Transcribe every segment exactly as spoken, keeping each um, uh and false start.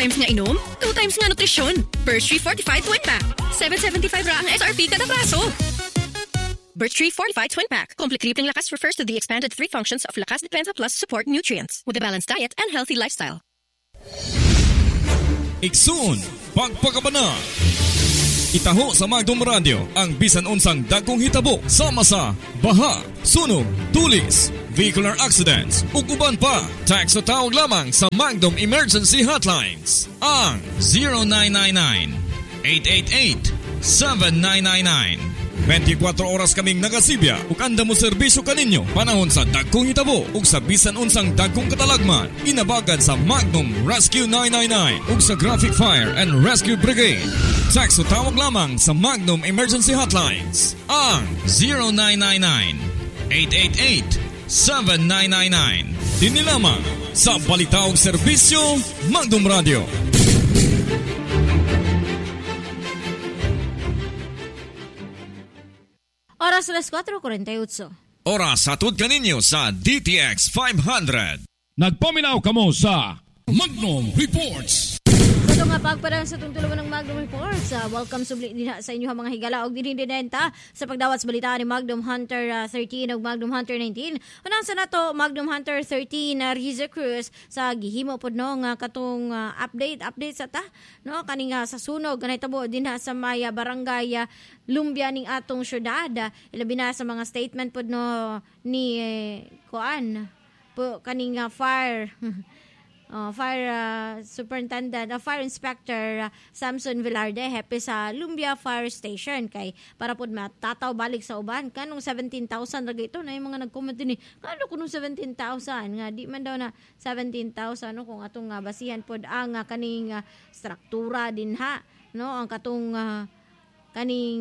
times nga inom, two times nga nutrisyon. Birch Tree Fortified Twin Pack. seven seventy-five ra ang S R P kada braso. Birch Tree Fortified Twin Pack. Complete Tripling Lakas refers to the expanded three functions of Lakas Depensa Plus support nutrients with a balanced diet and healthy lifestyle. Iksun, pagpakabana. Itaho sa Magdom Radio ang bisan unsang dagkong hitabo sama sa baha, sunog, tulis, vehicular accidents, ug uban pa. Text o tawag lamang sa Magdom Emergency Hotlines. Ang zero nine nine nine, eight eight eight, seven nine nine nine. twenty-four oras kaming nagasibya ug anda mo serbisyo kaninyo panahon sa dagkong hitabo ug sa bisan unsang dagkong katalagman. Inabagan sa Magnum Rescue nine nine nine ug sa Graphic Fire and Rescue Brigade. Text o tawag lamang sa Magnum Emergency Hotlines. Ang zero nine nine nine, eight eight eight, seven nine nine nine. Dini lamang sa balita ug serbisyo Magnum Radio. Oras alas four forty-eight. Oras hatod kaninyo sa D T X five hundred. Nagpaminaw kamo sa Magnum Reports. Ito nga pagparang sa tungtulugan ng Magnum Reports. Uh, welcome subli din sa inyo mga higala og dinidenta sa pagdawat sa balita ni Magnum Hunter uh, thirteen ug Magnum Hunter nineteen. Unang sa nato Magnum Hunter thirteen uh, Riza Cruz sa gihimo pod no nga katong uh, update update sa ta no kaning uh, sa sunog kanay tabo din ha sa Maya Barangay uh, Lumbia ning atong syudad. Uh, ilabi na sa mga statement pod no ni eh, Kuan po kaning uh, fire Uh, fire uh, Superintendent, uh, Fire Inspector uh, Samson Velarde, hepe sa Lumbia Fire Station. Kay para po matataw balik sa uban. Kanong seventeen thousand lagi ito na yung mga nag-comment din. Kano ko nung seventeen thousand? Nga, di man daw na seventeen thousand no, kung atong uh, basihan po ang uh, kaning uh, struktura din ha. No? Ang katong uh, kaning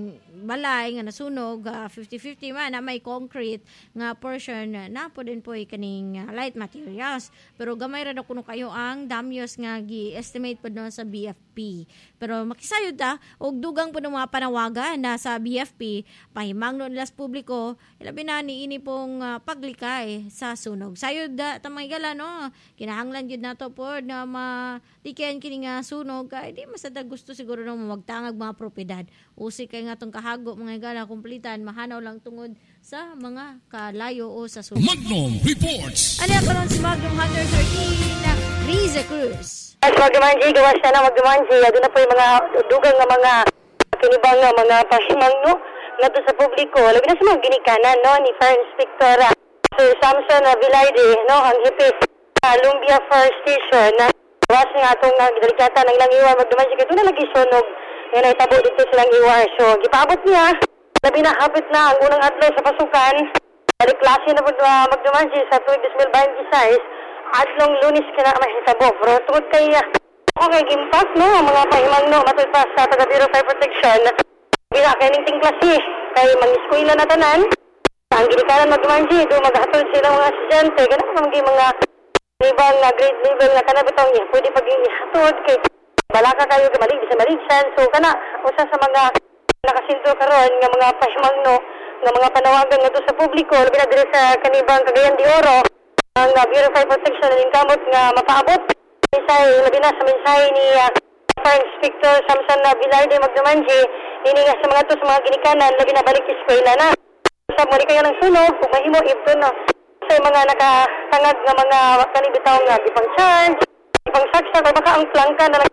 balay nga nasunog uh, fifty fifty man na may concrete nga portion uh, na po din po kaning uh, light materials pero gamay ra na kuno kayo ang damyos nga gi-estimate po no sa B F P pero makisayod ta og dugang po ng mga panawagan na sa B F P pahimangno nilas publiko ilabi na ni ini pong uh, paglikay sa sunog sayod da tamay gala no kinahanglan gyud nato po na matiken kini nga sunog kay di masada gusto siguro no magtangag mga propiedad usik kay nga tong kahago mga igala kumplitan mahanaw lang tungod sa mga kalayo o sa sunog. Magnum Reports. Ano karon si Magnum Hunter thirteen na Riza Cruz. As magdumanji gawas na magdumanji aduna po yung mga dugang nga mga kinibang nga mga pahimang no ngadto sa publiko labi na sa mga ginikanan no ni Fire Inspector uh, Sir Samson uh, Velarde no ang hipis sa uh, Lumbia Fire Station na gawas nga atong uh, delikata ng ilang iwan magdumanji kay doon na lagi sunog nga naitabo dito silang iwan. So, gipaabot niya, labi na hapit na ang unang adlaw sa pasukan. Balik klase na po uh, magdumansi sa tuwig Dismil twenty-six. Adlong Lunes ka na mahitabo. Pero tungod kay, uh, okay, gimpas no, ang mga pahimang no, matoy pa sa taga-Bureau Fire Protection. Ginakainting klase, kay mag-eskwela na tanan. Ang ginikanan magdumansi, doon maghatol sila mga estudyante. Ganun mga mga ibang uh, grade level na kanabitong niya. Pwede pag-ihatod kay balaka kayo kamalig sa maligsan so kana usa sa mga nakasinto karon nga mga pahimangno nga mga panawagan ngadto sa publiko labi na diri sa kanibang Cagayan de Oro ang uh, Bureau of Fire Protection ning kamot nga mapaabot isay labi na sa mensahe ni uh, Fire Inspector Samson Velarde Magdumanji ini nga sa mga to sa mga ginikanan labi na balik eskwela na sa mo kayo ng sunog kung mahimo ibton no sa mga nakatangad nga mga kanibitaw nga ipang charge ipang saksa kay baka ang plangka na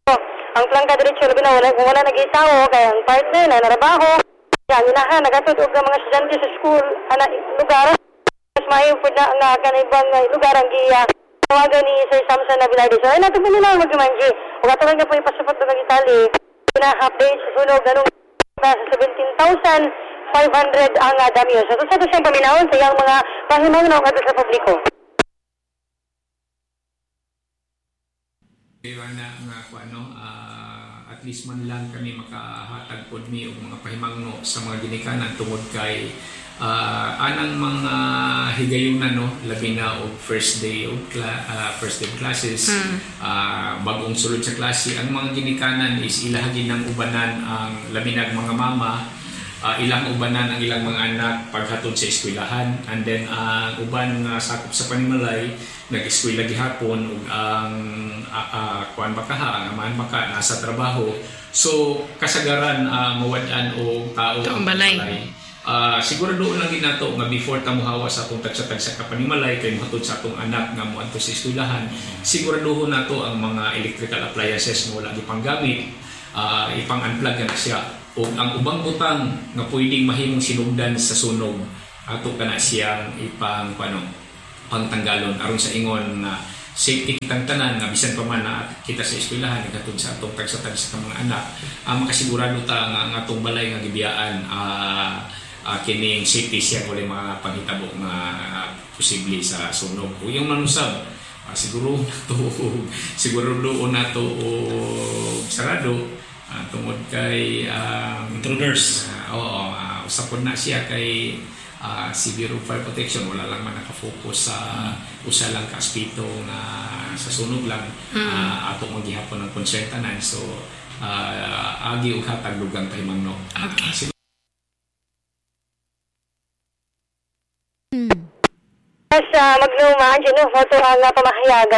ang plangka diretso labi na wala kung wala nag-isawo kaya ang partner na narabaho yan inahan nagatutog ng mga estudyante sa school ana lugar mas maayo po na ang kanibang lugar ang giya tawagan ni Sir Samson na Velarde so ay natin po nila magdumanji o katulad na po ipasupot ng Itali pina-update sa sunog ganun sa seventeen thousand five hundred ang uh, damyo so sa ito siyang paminahon sa iyang mga pahimang na nga sa publiko. Ewan na nga kung ano, uh, at least man lang kami makahatag pod mi og mga pahimangno sa mga ginikanan tungod kay uh, anang mga higayunan no labi na og first day of cla- uh, first day of classes hmm. uh, bagong sulod sa klase ang mga ginikanan is ilahagi ng ubanan ang labi na mga mama uh, ilang ubanan ang ilang mga anak paghatod sa eskwelahan, and then ang uh, uban nga sakop sa Panimalay nag-eskwela gihapon ug ang uh, uh, kuan bakaha ang amahan baka nasa trabaho. So kasagaran uh, mawad-an og tao ang balay. Uh, siguro doon lang ginato nga before ta mohawa sa atong tagsa-tag sa Kapanimalay kay mohatod sa atong anak nga moadto sa eskwelahan, siguraduhon nato ang mga electrical appliances mo wala gipanggamit, uh, ipang-unplug na siya. O ang ubang butang nga pwedeng mahimong sinugdan sa sunog, ato kana siyang ipang paano pangtanggalon aron sa ingon na uh, safety kitang tanan nga bisan pa man na kita sa eskwelahan nagatod sa atong tagsa-tag sa mga anak, uh, makasigurado ta nga ang atong balay nga gibiyaan uh, Uh, kining safety siya wala mga panghitabo na uh, posible sa sunog. O yung manusab, uh, siguro na to, siguro doon na to uh, sarado uh, tungod kay um, intruders. Uh, oo, uh, usapon na siya kay uh, si Bureau of Fire Protection. Wala lang man nakafocus sa uh, usa lang ka-aspito na sa sunog lang. Uh, mm. Ato maghihapon ng konsertanan. So, uh, agi o hatag lugang kay Mangno. Okay. Sa Magluma, dyan yung photo ang uh, pamahayagan.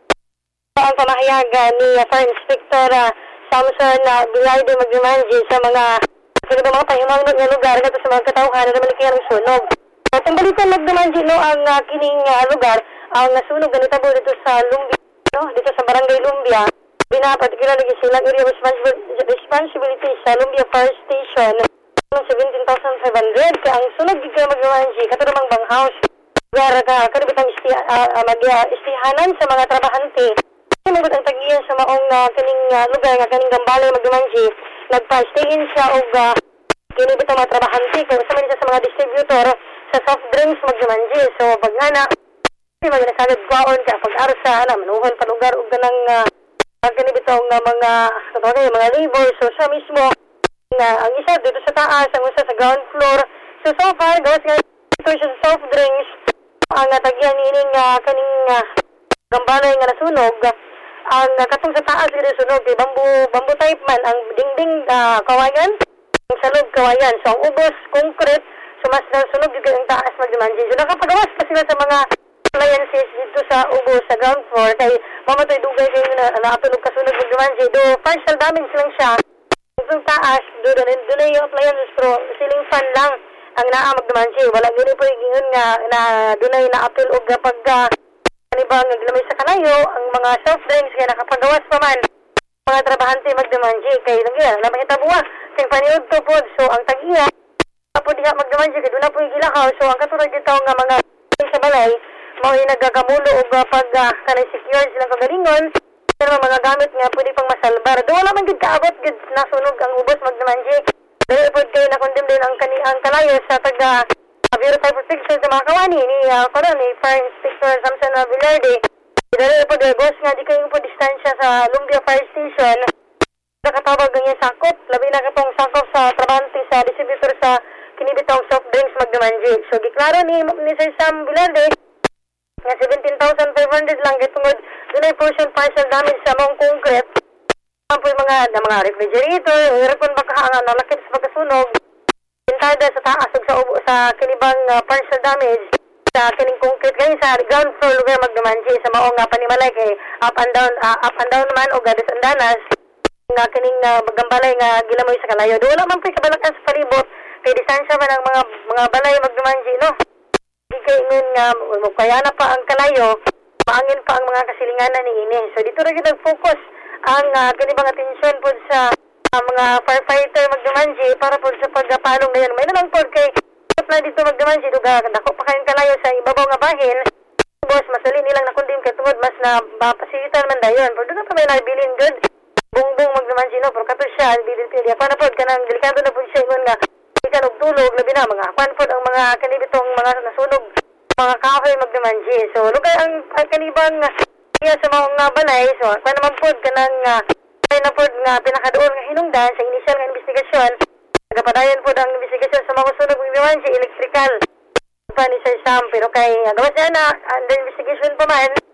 Ang pamahayagan ni uh, Fire Inspector uh, Samson uh, Bilardo Magdumanji sa mga sa mga pahimangno nga lugar kato sa mga katawhan na namaliki ang sunog. At ang balitan Magdumanji no, ang uh, kining uh, lugar, ang uh, sunog ganito po dito sa Lumbia, no? Dito sa Barangay Lumbia. Binaparticular lagi silang area responsibility sa Lumbia Fire Station seventeen thousand five hundred. Kaya ang sunog gigay Magdumanji kato namang banghouse. Gara ka, karibitang isti, uh, uh, mag-istihanan sa mga trabahante. Sinugod ang tagiyan sa maong uh, kaning uh, lugar nga kaning Gambalay Magdumanji. Nagpa-stayin siya og uh, kinibitang mga trabahante kung sa man sa mga distributor sa soft drinks Magdumanji. So pag nga na, hindi mag-nasagad kwaon ka pag-arsa na manuhon pa lugar og ganang uh, kinibitang uh, mga katawagay, mga labor. So siya mismo, na ang isa dito sa taas, ang isa sa ground floor. So so far, gawas nga ito siya sa soft drinks. Ang natagyan nining uh, kaning uh, Gambalay nga nasunog, ang uh, katong sa taas iri sunog kay bambu bambu type man ang dingding uh, kawayan, ang salog kawayan. So ang ubos concrete, so mas nasunog gyud ang taas Magdumanji. So nakapagawas pa sila sa mga appliances dito sa ubos sa ground floor kay mamatoy dugay kay na naatunog kasunog Magdumanji. Do partial damage lang siya. Ang taas do doon yung appliances pero ceiling fan lang ang naa Magdumanji. Wala gini po yung nga na dunay na apil o kapag uh, kanibang naglamay sa kanayo ang mga soft drinks kaya nakapagawas pa man mga trabahante Magdumanji kay nagyan na makita buwa kay paniod to po. So ang tagiya po diha Magdumanji kay doon na po yung gilakaw. So ang katulad dito nga mga sa balay mao yung nagagamulo o kapag uh, kanay secure silang kagalingon pero mga gamit nga pwede pang masalbar. Doon wala man gud kaabot gud nasunog ang ubos Magdumanji. Dahil po kayo na-condemn din ang, ang kalayo sa taga uh, Bureau of Fire Protection sa mga kawani ni uh, Koron, ni Fire Inspector Samson Villarde. Dahil po gagos nga di kayo po distansya sa Lumbia Fire Station. Nakatawag ganyan sakop, labi na kapong sakop sa trabante sa distributor sa kinibitong soft drinks Magdumanji. So giklaro ni, ni Sir Sam Villarde nga seventeen thousand five hundred lang kitungod dunay portion partial damage sa mong concrete. Ang po yung mga, na mga refrigerator, aircon baka nga nalakip sa pagkasunog, pintada sa taas sa ubo sa kinibang uh, partial damage sa kining concrete kayo sa ground floor lugar Magdumanji sa maong nga Panimalay kay up and down, uh, up and down man o gadas and danas nga kining uh, Gambalay nga gilamoy sa kalayo. Do wala man po kabalakan sa palibot kay distansya man ang mga mga balay Magdumanji, no? Di kay ingon nga uh, kaya na pa ang kalayo, maangin pa ang mga kasilinganan ni ini. So dito rin nag-focus ang uh, kanibang atensyon po sa uh, mga firefighter Magdumanji para po sa pagpalong ngayon. May nalang po kay na dito Magdumanji, duga dako pa kayong kalayo sa ibabaw nga bahin. Boss, masali nilang nakundim kay tungod mas na mapasilitan man dayon. Pero doon pa may nabilin good. Bungbong Magdumanji, no? Pero kato siya, bilin pili. Ako na po, kanang delikado na po siya ingon nga ikan og tulog, labi na mga kwan po ang mga kanibitong mga nasunog, mga kahoy Magdumanji. So, lugar ang, ang kanibang iya sa mga balay, so kung naman po kanang uh, kaya na po nga pinakadoon nga hinungdan sa initial nga investigasyon, nagapadayon po ang investigasyon sa mga sunog Magdumanji electrical pa ni Sir Sam, pero kay uh, gawas na under investigation pa man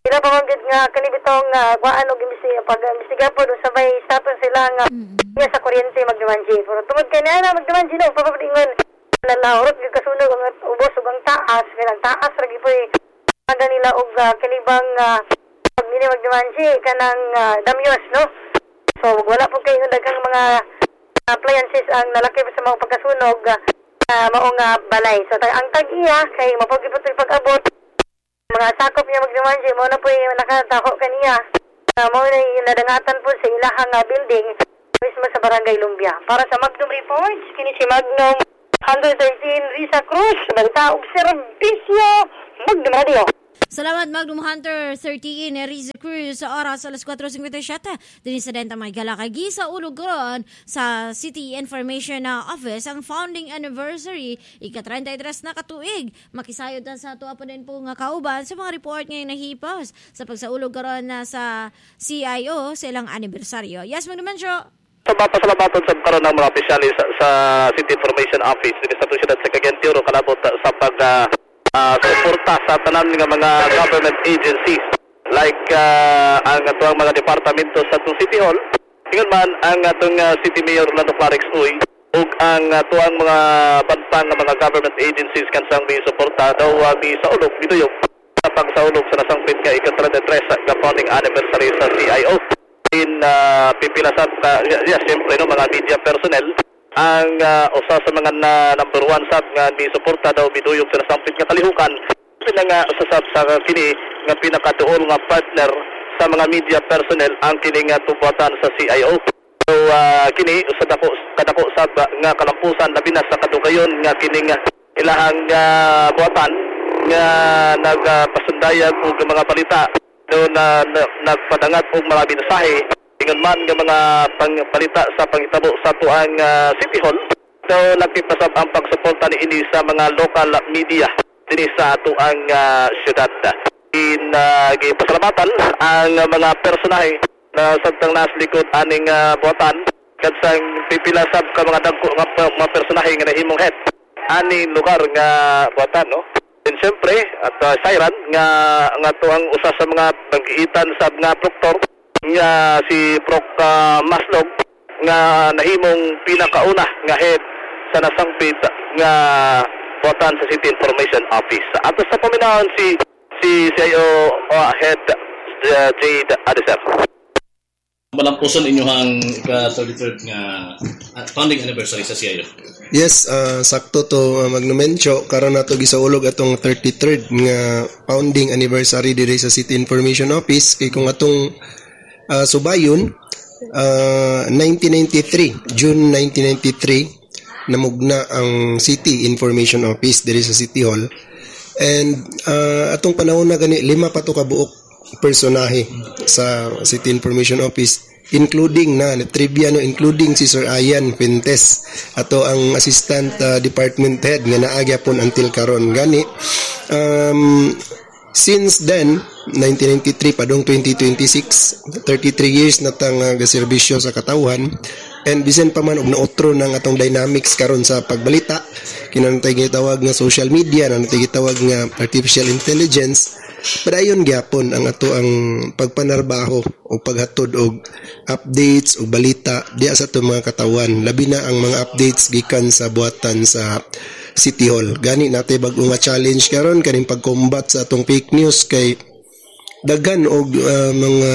pinapamanggit nga kanibitong uh, kuhaan o pag-imbestiga po doon sa may status sila nga mm-hmm. sa kuryente magdumanji. Pero tungod kay na na magdumanji na, papapalingon na naurot yung kasunog ang ubos o ang taas. Kaya ang taas, lagi po eh, mga nila o uh, kanibang uh, pag nini magdumanji ka ng uh, damyos, no? So, wala po kayo dagang mga appliances ang nalaki sa mga pagkasunog uh, uh, maong uh, balay. So, ang tag-iya, kay mapugi po ito pag-abot, mga sakop niya magdumanji, mo na po yung nakataho kaniya. Uh, mo na yung nadangatan po sa ilahang uh, building mismo sa Barangay Lumbia. Para sa Magnum Reports, kini si Magnum one thirteen Risa Cruz, balita og serbisyo, Magnum Radio. Salamat Magnum Hunter thirteen Risa Cruz sa oras alas four fifty-seven din sa Denta may galakagi sa ulugon sa City Information Office ang founding anniversary ika-thirty-three na katuig. Makisayod na sa tuwa pa din po nga kauban sa mga report ngayon nahipos sa pagsaulog karon na sa C I O sa ilang anibersaryo. Yes, Magnum Mencho. Sa papasalamatan sa karon ng mga opisyalis sa, sa City Information Office din sa syudad sa Cagayan de Oro kalabot sa pag uh, uh, suporta sa tanan ng mga government agencies like uh, ang atong mga departamento sa atong City Hall. Ingon man ang atong uh, City Mayor Lando Clarix Uy ug ang atong mga bantang ng mga government agencies kansang may suporta daw uh, mi sa ulog biduyok sa pagsaulog sa nasangpit nga ika-thirty-three sa founding anniversary sa C I O. In uh, pipilasan uh, yes, siyempre no, mga media personnel ang uh, usa sa mga na, number one sab nga ni suporta daw biduyog sa nasampit nga kalihukan pila nga usasab sa kini nga pinakatuol nga partner sa mga media personnel ang kini nga tubuatan sa C I O. So uh, kini usa dako kadako sab nga kalampusan labi na sa kadugayon nga kini nga ilahang uh, buhatan nga nagpasundayag uh, og mga balita no na, na nagpadangat og marami mensahe ingon man nga mga pangbalita sa panghitabo sa tuang uh, City Hall. So nagpipasab ang pagsuporta ni ini sa mga local media dinhi sa tuang uh, syudad. In uh, gipasalamatan ang uh, mga personahe na samtang nas likod aning uh, buhatan kansang pipila sab ka mga dagko nga mga personahe nga nahimong head aning lugar nga buhatan, no? And siyempre, at uh, Siren, nga, nga to ang usa sa mga pag-iitan sa mga proktor, nga si Proc uh, Maslog, nga nahimong pinakauna nga head sa nasangpit nga buhatan sa City Information Office. At sa paminahon si si C I O uh, Head uh, Jade Adeser. Malampuson inyo ang ika-thirty-third nga uh, founding anniversary sa C I O. Yes, uh, sakto to uh, Magnum Mencho karon nato gisaulog atong thirty-third nga founding anniversary diri sa City Information Office kay kung atong uh, subayon uh, nineteen ninety-three, June nineteen ninety-three namugna ang City Information Office diri sa City Hall. And uh, atong panahon na gani lima pa to ka buok personahe sa City Information Office including na trivia no including si Sir Ian Pintes ato ang assistant uh, department head nga naagya pon until karon gani um, since then nineteen ninety-three padong twenty twenty-six thirty-three years na tang uh, gaserbisyo sa katawhan and bisan pa man og naotro ng atong dynamics karon sa pagbalita kinahanglan gitawag nga social media na gitawag nga artificial intelligence. Padayon gyapon ang ato ang pagpanarbaho o paghatod og updates o balita diya sa ato mga katawan labi na ang mga updates gikan sa buhatan sa City Hall. Gani natin bag-o nga challenge karon kaning pag-combat sa atong fake news kay daghan og uh, mga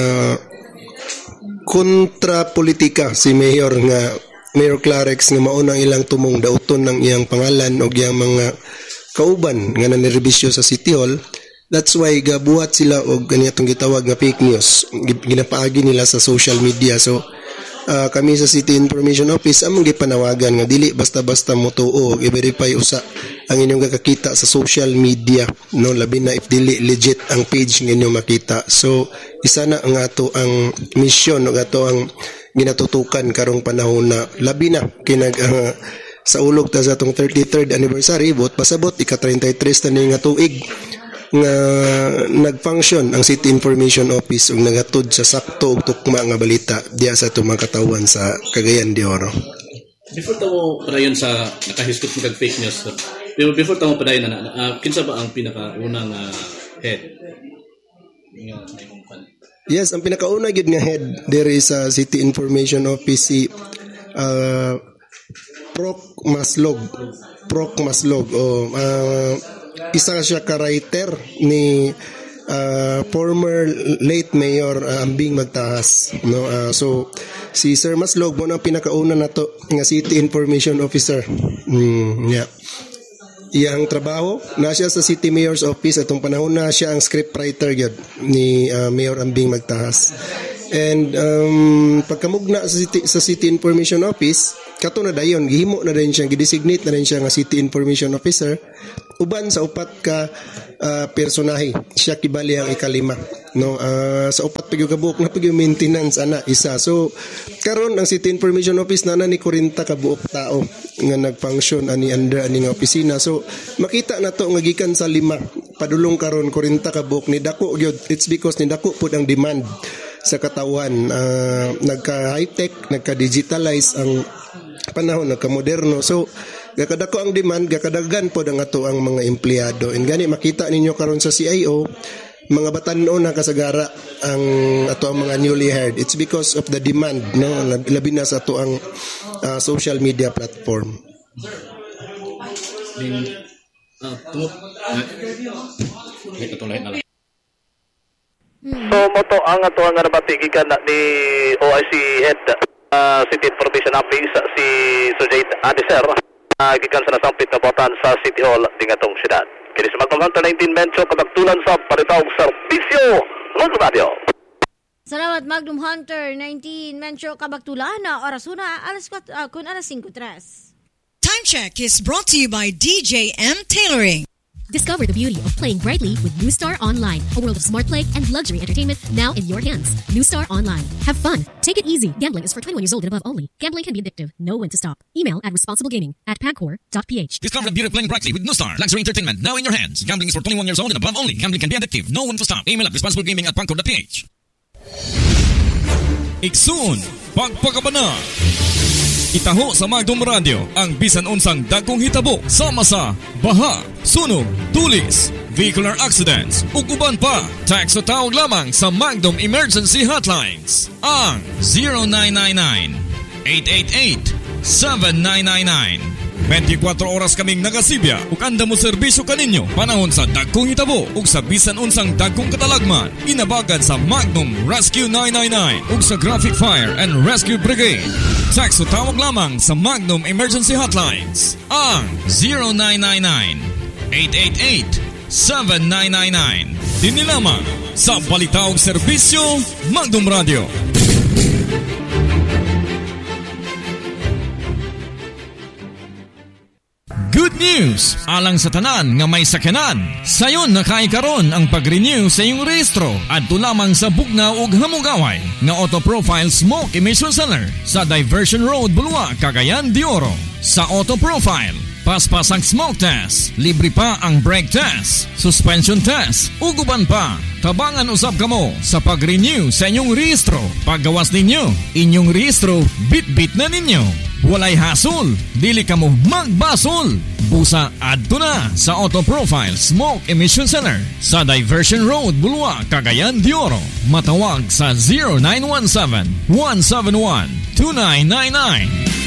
kontra politika si Mayor nga Mayor Clarix nga mao nang ilang tumong dauton ng iyang pangalan og iyang mga kauban nga nanerbisyo sa City Hall. That's why gabuhat sila og ganitong gitawag nga fake news. Ginapaagi nila sa social media. So uh, kami sa City Information Office among gipanawagan nga dili basta-basta mo tuo i-verify usa ang inyong kakakita sa social media, no, labi na if dili legit ang page nga inyong makita. So isa na ang ato ang mission o ato ang ginatutukan karong panahon na labi na kinag uh, sa ulog ta sa atong thirty-third anniversary bot pasabot ika-thirty-three ta ni nga tuig nga nag-function ang City Information Office ug nagatod sa sakto ug tukma nga balita diya sa atong mga katawan sa Cagayan de Oro. Before tamo padayon sa nakahiskot mo kag fake news, before tamo padayon na uh, kinsa ba ang pinakaunang uh, head Yes, ang pinakauna gid nga head there is sa City Information Office si uh, Proc Maslog. Proc Maslog o uh, isa siya ka writer ni uh, former late Mayor uh, Ambing Magtahas, no? Uh, so si Sir Maslog mo na pinakauna nato nga City Information Officer. Mm, yeah. Iyang trabaho na siya sa City Mayor's Office atong panahon na siya ang scriptwriter gyud ni uh, Mayor Ambing Magtahas. And um, pagkamugna sa City, sa City Information Office, kato na dayon gihimo na din siya, gidesignate na din siya nga City Information Officer uban sa upat ka uh, personahe. Siya kibali ang ikalima, no? Uh, sa upat pagyo ka buok na pagyo maintenance ana isa. So karon ang City Information Office na na ni forty ka buok tao nga nagfunction ani under ani nga opisina. So makita na to nga gikan sa lima padulong karon forty ka buok ni dako gyud. It's because ni dako pud ang demand sa katawan. Uh, nagka high tech, nagka digitalize ang panahon, nagka moderno. So gakadako ang demand, gakadagan po ang ato ang mga empleyado. And gani makita ninyo karon sa C I O, mga batan-o na kasagara ang ato ang mga newly hired. It's because of the demand, no? Labi na sa ato ang uh, social media platform. Din uh, tungod ito lahat na lang. So moto ang ato ang nabati gikan ni O I C Head uh, City Information Office si Sujay Adiser. Uh, gikan sa nasampit na botan sa City Hall ding atong syudad. Kini sa Magnum Hunter nineteen Mencho kabagtulan sa paritawag serbisyo Magnum Radio. Salamat Magnum Hunter nineteen Mencho kabagtulan na oras una alas uh, kun alas five tres. Time check is brought to you by D J M Tailoring. Discover the beauty of playing brightly with New Star Online, a world of smart play and luxury entertainment now in your hands. New Star Online. Have fun. Take it easy. Gambling is for twenty-one years old and above only. Gambling can be addictive. Know when to stop. Email at responsiblegaming at pagcor dot p h. Discover the beauty of playing brightly with New Star luxury entertainment now in your hands. Gambling is for twenty-one years old and above only. Gambling can be addictive. Know when to stop. Email at responsiblegaming at pagcor dot p h. Iksun, pagpakabana. Itaho sa Magnum Radio ang bisan unsang dagkong hitabo sama sa baha, sunog, tulis, vehicular accidents ug uban pa. Text o tawag lamang sa Magnum Emergency Hotlines ang zero nine nine nine, eight eight eight, seven nine nine nine. twenty-four oras kaming nagasibya ug anda mo serbisyo kaninyo panahon sa dagkong hitabo ug sa bisan unsang dagkong katalagman. Inabagan sa Magnum Rescue nine nine nine ug sa Graphic Fire and Rescue Brigade. Text o tawag lamang sa Magnum Emergency Hotlines ang zero nine nine nine, eight eight eight, seven nine nine nine. Dini lamang sa balita ug serbisyo Magnum Radio. Good news! Alang sa tanan nga may sakyanan, sayon nakaikaron ang pag-renew sa iyong rehistro adto lamang sa Bugnaw ug Hamugaway nga Auto Profile Smoke Emission Center sa Diversion Road, Bulua, Cagayan de Oro. Sa Auto Profile, paspas ang smoke test, libre pa ang brake test, suspension test, uguban pa. Tabangan usab kamo sa pag-renew sa inyong rehistro. Paggawas ninyo, inyong rehistro, bit-bit na ninyo. Walay hasol, dili kamo magbasol. Busa adto na sa Auto Profile Smoke Emission Center sa Diversion Road, Bulua, Cagayan de Oro. Matawag sa zero nine one seven, one seven one, two nine nine nine.